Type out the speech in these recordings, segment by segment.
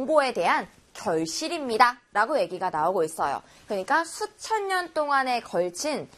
정보에 대한 결실입니다. 라고 얘기가 나오고 있어요. 그러니까 수천 년 동안에 걸친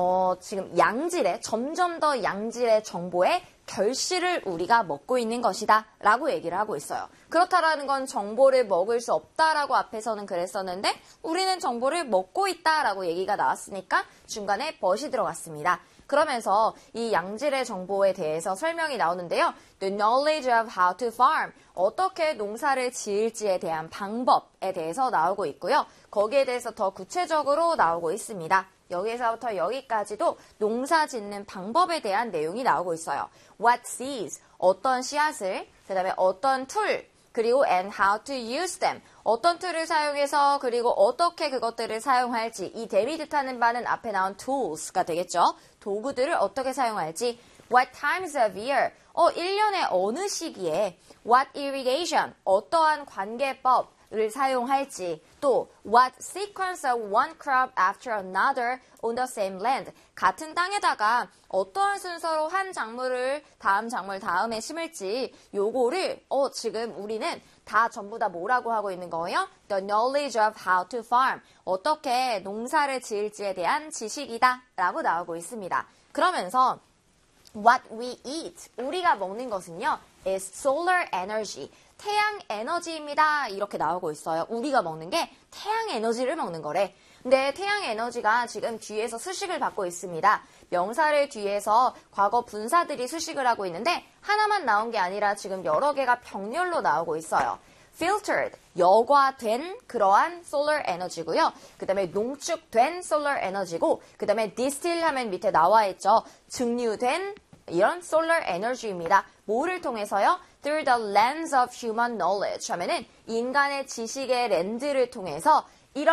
지금 양질의 점점 더 양질의 정보의 결실을 우리가 먹고 있는 것이다 라고 얘기를 하고 있어요. 그렇다라는 건 정보를 먹을 수 없다라고 앞에서는 그랬었는데 우리는 정보를 먹고 있다라고 얘기가 나왔으니까 중간에 but이 들어갔습니다. 그러면서 이 양질의 정보에 대해서 설명이 나오는데요. The knowledge of how to farm, 어떻게 농사를 지을지에 대한 방법에 대해서 나오고 있고요. 거기에 대해서 더 구체적으로 나오고 있습니다. 여기서부터 여기까지도 농사 짓는 방법에 대한 내용이 나오고 있어요. What seeds, 어떤 씨앗을, 그 다음에 어떤 툴, 그리고 and how to use them, 어떤 툴을 사용해서 그리고 어떻게 그것들을 사용할지, 이 them이 뜻하는 바는 앞에 나온 tools가 되겠죠. 도구들을 어떻게 사용할지, what times of year, 1년의 어느 시기에, what irrigation, 어떠한 관계법을 사용할지, 또 what sequence of one crop after another on the same land, 같은 땅에다가 어떠한 순서로 한 작물을 다음 작물 다음에 심을지 요거를 지금 우리는 다 전부 다 뭐라고 하고 있는 거예요? The knowledge of how to farm, 어떻게 농사를 지을지에 대한 지식이다 라고 나오고 있습니다. 그러면서 what we eat, 우리가 먹는 것은요 is solar energy, 태양 에너지입니다. 이렇게 나오고 있어요. 우리가 먹는 게 태양 에너지를 먹는 거래. 근데 태양 에너지가 지금 뒤에서 수식을 받고 있습니다. 명사를 뒤에서 과거 분사들이 수식을 하고 있는데 하나만 나온 게 아니라 지금 여러 개가 병렬로 나오고 있어요. filtered, 여과된 그러한 solar 에너지고요. 그 다음에 농축된 solar 에너지고 그 다음에 distill 하면 밑에 나와 있죠. 증류된 이런 solar 에너지입니다. 뭐를 통해서요? Through the lens of human knowledge 하면은 인간의 지식의 렌즈를 통해서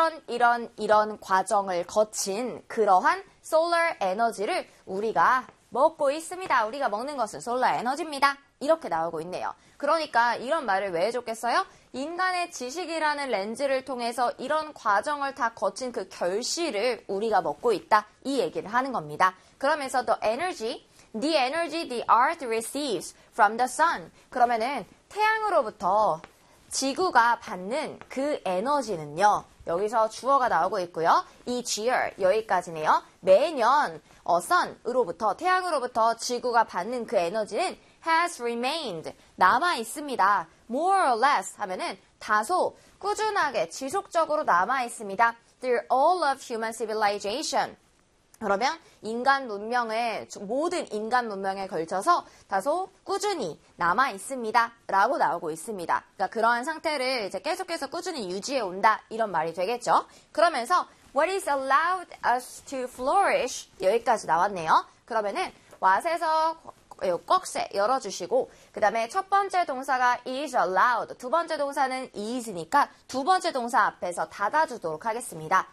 이런 과정을 거친 그러한 solar 에너지를 우리가 먹고 있습니다. 우리가 먹는 것은 solar 에너지입니다. 이렇게 나오고 있네요. 그러니까 이런 말을 왜 해줬겠어요? 인간의 지식이라는 렌즈를 통해서 이런 과정을 다 거친 그 결실을 우리가 먹고 있다. 이 얘기를 하는 겁니다. 그러면서 the energy the earth receives from the sun. 그러면은 태양으로부터 지구가 받는 그 에너지는요. 여기서 주어가 나오고 있고요. each year 여기까지네요. 매년 sun으로부터 태양으로부터 지구가 받는 그 에너지는 has remained 남아 있습니다. more or less 하면은 다소 꾸준하게 지속적으로 남아 있습니다. through all of human civilization. 그러면 모든 인간 문명에 걸쳐서 다소 꾸준히 남아 있습니다. 라고 나오고 있습니다. 그러니까 그러한 상태를 이제 계속해서 꾸준히 유지해 온다. 이런 말이 되겠죠. 그러면서 what is allowed us to flourish 여기까지 나왔네요. 그러면은 what에서 꺽쇠 열어주시고 그 다음에 첫 번째 동사가 is allowed, 두 번째 동사는 is니까 두 번째 동사 앞에서 닫아주도록 하겠습니다.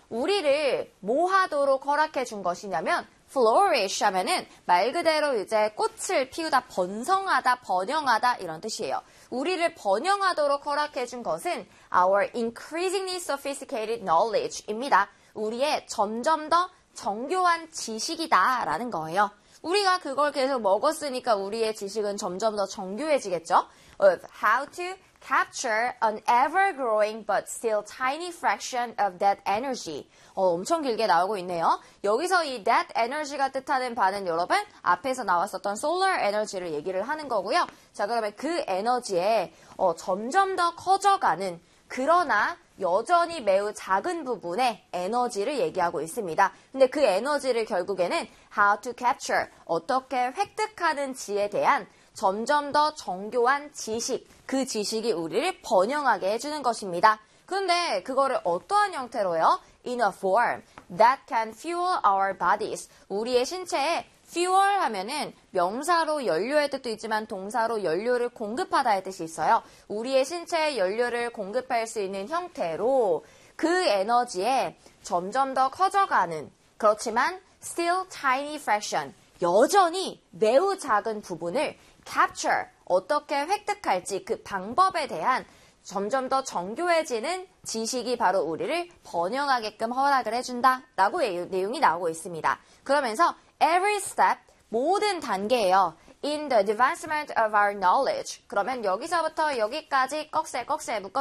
우리를 뭐 하도록 허락해 준 것이냐면 flourish 하면은 말 그대로 이제 꽃을 피우다, 번성하다, 번영하다 이런 뜻이에요. 우리를 번영하도록 허락해 준 것은 our increasingly sophisticated knowledge입니다. 우리의 점점 더 정교한 지식이다 라는 거예요. 우리가 그걸 계속 먹었으니까 우리의 지식은 점점 더 정교해지겠죠. Of how to capture an ever-growing but still tiny fraction of that energy. 엄청 길게 나오고 있네요. 여기서 이 that energy가 뜻하는 바는 여러분 앞에서 나왔었던 solar energy를 얘기를 하는 거고요. 자, 그러면 그 에너지에 점점 더 커져가는 그러나 여전히 매우 작은 부분의 에너지를 얘기하고 있습니다. 근데 그 에너지를 결국에는 how to capture, 어떻게 획득하는지에 대한 점점 더 정교한 지식, 그 지식이 우리를 번영하게 해주는 것입니다. 그런데 그거를 어떠한 형태로요? In a form that can fuel our bodies. 우리의 신체에 fuel 하면은 명사로 연료의 뜻도 있지만 동사로 연료를 공급하다의 뜻이 있어요. 우리의 신체에 연료를 공급할 수 있는 형태로 그 에너지에 점점 더 커져가는, 그렇지만 still tiny fraction, 여전히 매우 작은 부분을 capture, 어떻게 획득할지 그 방법에 대한 점점 더 정교해지는 지식이 바로 우리를 번영하게끔 허락을 해준다라고 내용이 나오고 있습니다. 그러면서 every step, 모든 단계예요. In the advancement of our knowledge. 그러면 여기서부터 여기까지 꺽쇠 묶어